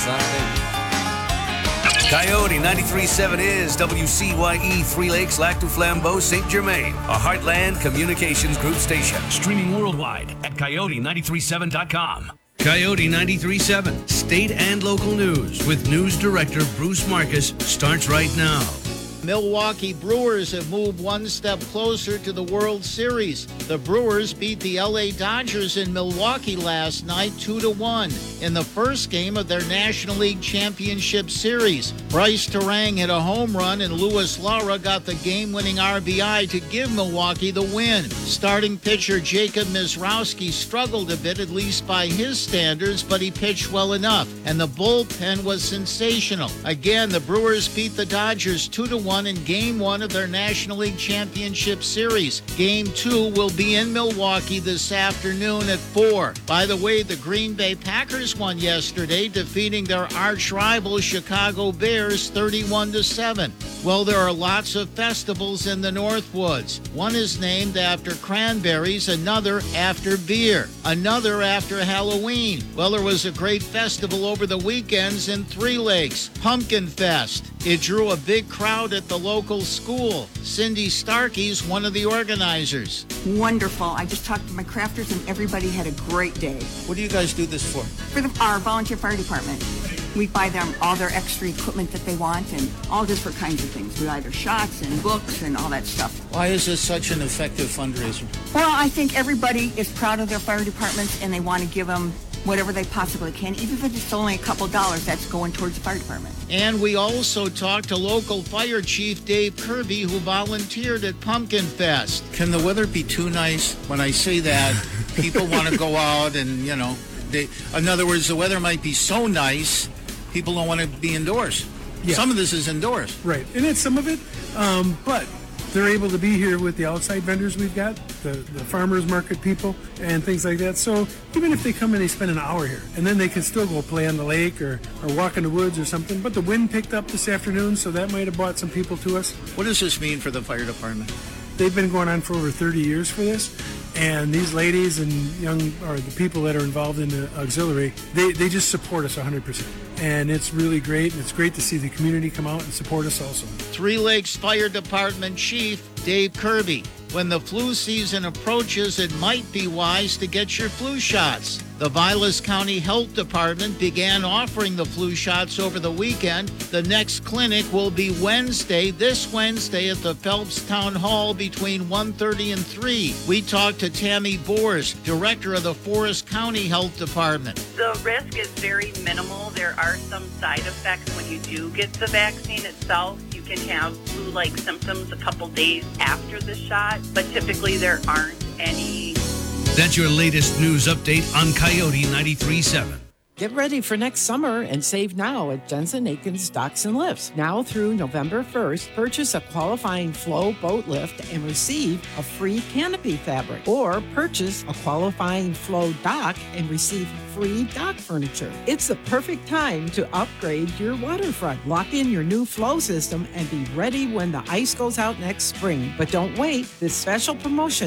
son. Coyote 93.7 is WCYE, Three Lakes, Lac du Flambeau, St. Germain, a Heartland Communications Group station. Streaming worldwide at coyote937.com. Coyote 93.7, state and local news with news director Bruce Marcus starts right now. Milwaukee Brewers have moved one step closer to the World Series. The Brewers beat the LA Dodgers in Milwaukee last night 2-1 in the first game of their National League Championship Series. Bryce Terang hit a home run and Luis Lara got the game-winning RBI to give Milwaukee the win. Starting pitcher Jacob Mizrowski struggled a bit, at least by his standards, but he pitched well enough, and the bullpen was sensational. Again, the Brewers beat the Dodgers 2-1 in Game 1 of their National League Championship Series. Game 2 will be in Milwaukee this afternoon at 4. By the way, the Green Bay Packers won yesterday, defeating their arch-rival Chicago Bears 31-7. Well, there are lots of festivals in the Northwoods. One is named after cranberries, another after beer, another after Halloween. Well, there was a great festival over the weekends in Three Lakes, Pumpkin Fest. It drew a big crowd at the local school. Cindy Starkey's one of the organizers. Wonderful. I just talked to my crafters and everybody had a great day. What do you guys do this for? For our volunteer fire department. We buy them all their extra equipment that they want and all different kinds of things. We buy their shots and books and all that stuff. Why is this such an effective fundraiser? Well, I think everybody is proud of their fire departments and they want to give them whatever they possibly can, even if it's only a couple dollars, that's going towards the fire department. And we also talked to local fire chief Dave Kirby, who volunteered at Pumpkin Fest. Can the weather be too nice? When I say that, people want to go out and, in other words, the weather might be so nice, people don't want to be indoors. Yeah. Some of this is indoors. Right, and it's some of it, but they're able to be here with the outside vendors we've got, the farmers market people and things like that. So even if they come in, they spend an hour here, and then they can still go play on the lake or walk in the woods or something. But the wind picked up this afternoon, so that might have brought some people to us. What does this mean for the fire department? They've been going on for over 30 years for this. And these ladies and the people that are involved in the auxiliary, they just support us 100%. And it's really great. And it's great to see the community come out and support us also. Three Lakes Fire Department Chief Dave Kirby. When the flu season approaches, it might be wise to get your flu shots. The Vilas County Health Department began offering the flu shots over the weekend. The next clinic will be this Wednesday at the Phelps Town Hall between 1:30 and 3. We talked to Tammy Bors, director of the Forest County Health Department. The risk is very minimal. There are some side effects when you do get the vaccine itself. You can have flu-like symptoms a couple days after the shot, but typically there aren't any. That's your latest news update on Coyote 93.7. Get ready for next summer and save now at Jensen Aikens Docks and Lifts. Now through November 1st, purchase a qualifying Flow boat lift and receive a free canopy fabric. Or purchase a qualifying Flow dock and receive free dock furniture. It's the perfect time to upgrade your waterfront. Lock in your new Flow system and be ready when the ice goes out next spring. But don't wait. This special promotion